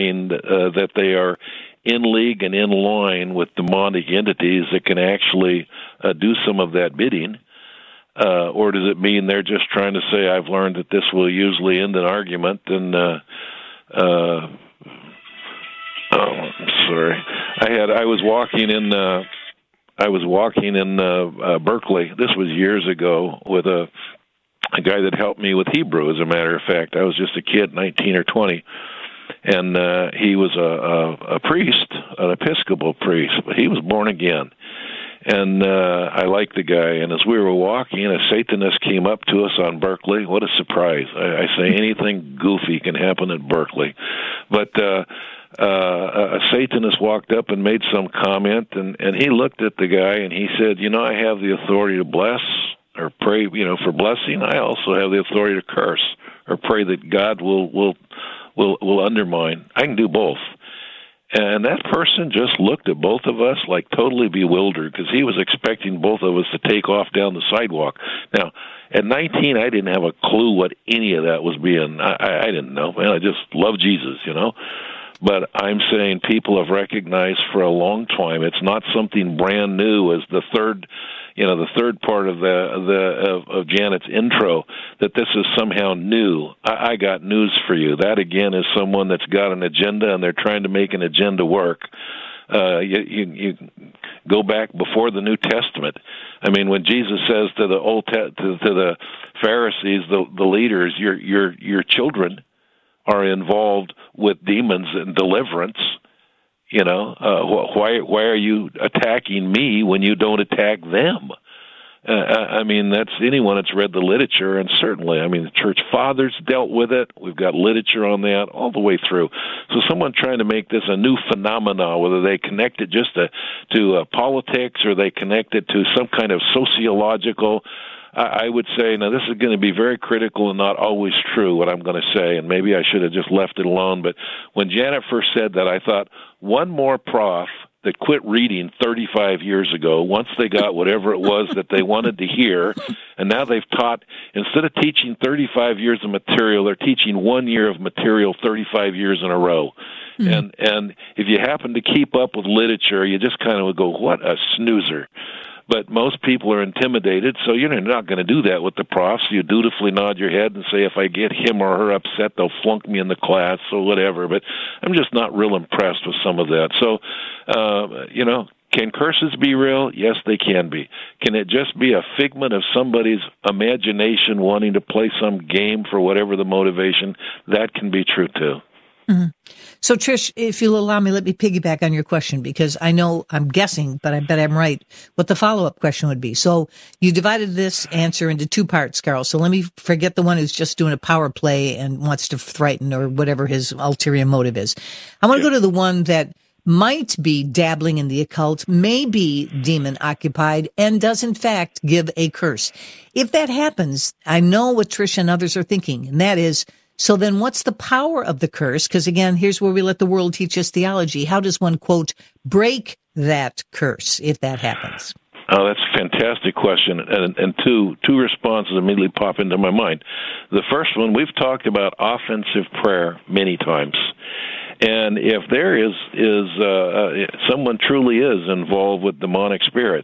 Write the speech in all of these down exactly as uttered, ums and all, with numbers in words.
mean uh, that they are in league and in line with demonic entities that can actually uh, do some of that bidding? Uh, or does it mean they're just trying to say, I've learned that this will usually end an argument, and uh, uh, oh, I'm sorry. I had I was walking in uh, I was walking in uh, uh, Berkeley. This was years ago with a a guy that helped me with Hebrew. As a matter of fact, I was just a kid, nineteen or twenty, and uh, he was a, a, a priest, an Episcopal priest, but he was born again. And uh, I liked the guy. And as we were walking, a Satanist came up to us on Berkeley. What a surprise. I, I say anything goofy can happen at Berkeley. But uh, uh, a Satanist walked up and made some comment, and, and he looked at the guy, and he said, you know, I have the authority to bless or pray, you know, for blessing. I also have the authority to curse or pray that God will will will, will undermine. I can do both. And that person just looked at both of us like totally bewildered because he was expecting both of us to take off down the sidewalk. Now, at nineteen, I didn't have a clue what any of that was being. I, I, I didn't know. Man, I just love Jesus, you know. But I'm saying people have recognized for a long time. It's not something brand new as the third, you know, the third part of the the of, of Janet's intro, that this is somehow new. I, I got news for you. That again is someone that's got an agenda and they're trying to make an agenda work. Uh, you, you, you go back before the New Testament. I mean, when Jesus says to the old te- to, to the Pharisees, the the leaders, your your your children are involved with demons and deliverance. You know, uh, why why are you attacking me when you don't attack them? Uh, I mean, that's anyone that's read the literature, and certainly, I mean, the church fathers dealt with it. We've got literature on that all the way through. So someone trying to make this a new phenomenon, whether they connect it just to, to uh, politics or they connect it to some kind of sociological, I would say, now this is going to be very critical and not always true, what I'm going to say, and maybe I should have just left it alone. But when Janet first said that, I thought, one more prof that quit reading thirty-five years ago, once they got whatever it was that they wanted to hear, and now they've taught, instead of teaching thirty-five years of material, they're teaching one year of material thirty-five years in a row. Mm-hmm. And and if you happen to keep up with literature, you just kind of would go, what a snoozer. But most people are intimidated, so you're not going to do that with the profs. You dutifully nod your head and say, if I get him or her upset, they'll flunk me in the class or whatever. But I'm just not real impressed with some of that. So, uh, you know, can curses be real? Yes, they can be. Can it just be a figment of somebody's imagination wanting to play some game for whatever the motivation? That can be true, too. Mm-hmm. So, Trish, if you'll allow me, let me piggyback on your question, because I know I'm guessing, but I bet I'm right, what the follow-up question would be. So you divided this answer into two parts, Carl. So let me forget the one who's just doing a power play and wants to threaten or whatever his ulterior motive is. I want to go to the one that might be dabbling in the occult, may be demon-occupied, and does, in fact, give a curse. If that happens, I know what Trish and others are thinking, and that is, so then what's the power of the curse? Because, again, here's where we let the world teach us theology. How does one, quote, break that curse if that happens? Oh, that's a fantastic question. And, and two, two responses immediately pop into my mind. The first one, we've talked about offensive prayer many times. And if there is, is uh, someone truly is involved with demonic spirits,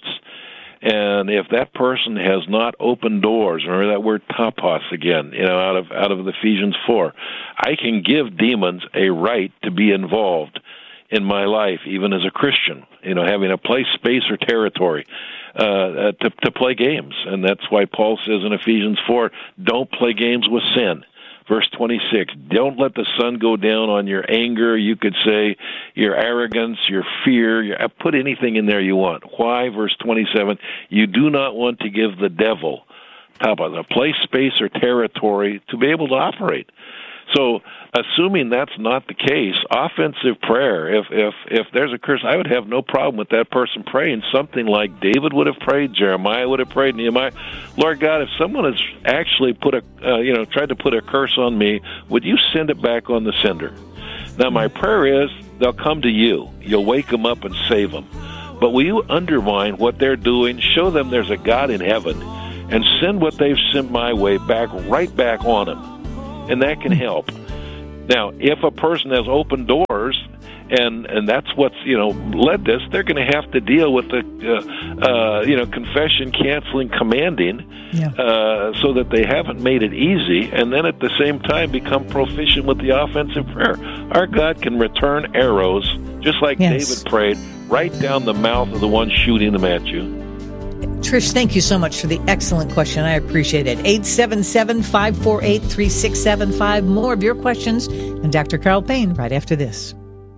and if that person has not opened doors, remember that word tapas again, you know, out of out of Ephesians four, I can give demons a right to be involved in my life, even as a Christian, you know, having a place, space, or territory uh, to, to play games. And that's why Paul says in Ephesians four, don't play games with sin. Verse twenty-six, don't let the sun go down on your anger. You could say your arrogance, your fear. Your, put anything in there you want. Why? Verse twenty-seven, you do not want to give the devil a place, space, or territory to be able to operate. So, assuming that's not the case, offensive prayer, if if if there's a curse, I would have no problem with that person praying something like David would have prayed, Jeremiah would have prayed, Nehemiah. Lord God, if someone has actually put a, uh, you know, tried to put a curse on me, would you send it back on the sender? Now, my prayer is they'll come to you. You'll wake them up and save them. But will you undermine what they're doing, show them there's a God in heaven, and send what they've sent my way back, right back on them? And that can help. Now, if a person has open doors, and and that's what's you know led this, they're going to have to deal with the uh, uh, you know confession, canceling, commanding, yeah. uh, so that they haven't made it easy, and then at the same time become proficient with the offensive prayer. Our God can return arrows, just like yes. David prayed, right down the mouth of the one shooting them at you. Trish, thank you so much for the excellent question. I appreciate it. eight seven seven, five four eight, three six seven five. More of your questions and Doctor Carl Payne right after this.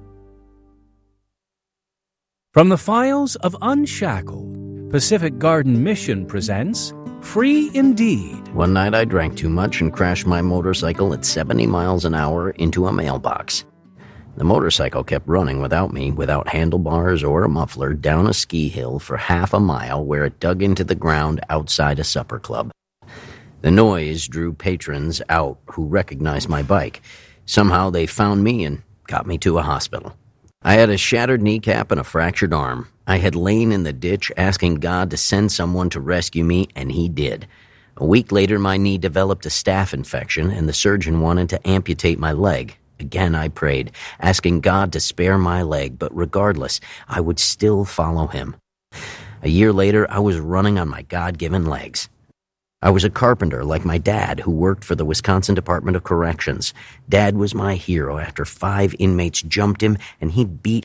From the files of Unshackled, Pacific Garden Mission presents Free Indeed. One night I drank too much and crashed my motorcycle at seventy miles an hour into a mailbox. The motorcycle kept running without me, without handlebars or a muffler, down a ski hill for half a mile where it dug into the ground outside a supper club. The noise drew patrons out who recognized my bike. Somehow they found me and got me to a hospital. I had a shattered kneecap and a fractured arm. I had lain in the ditch asking God to send someone to rescue me, and he did. A week later, my knee developed a staph infection, and the surgeon wanted to amputate my leg. Again, I prayed, asking God to spare my leg, but regardless, I would still follow him. A year later, I was running on my God-given legs. I was a carpenter like my dad, who worked for the Wisconsin Department of Corrections. Dad was my hero after five inmates jumped him, and he beat...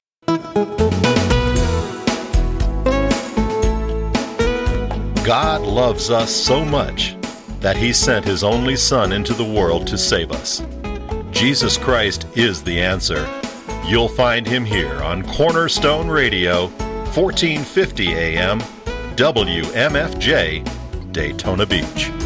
God loves us so much that he sent his only Son into the world to save us. Jesus Christ is the answer. You'll find him here on Cornerstone Radio, fourteen fifty A M, W M F J, Daytona Beach.